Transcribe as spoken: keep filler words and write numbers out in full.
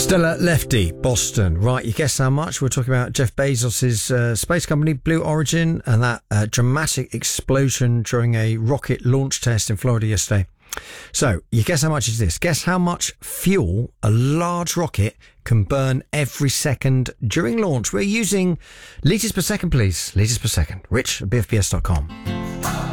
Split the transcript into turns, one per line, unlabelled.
Stella Lefty, Boston. Right, you guess how much? We're talking about Jeff Bezos' uh, space company, Blue Origin, and that uh, dramatic explosion during a rocket launch test in Florida yesterday. So, you guess how much is this? Guess how much fuel a large rocket can burn every second during launch. We're using litres per second, please. Litres per second. Rich at B F P S dot com.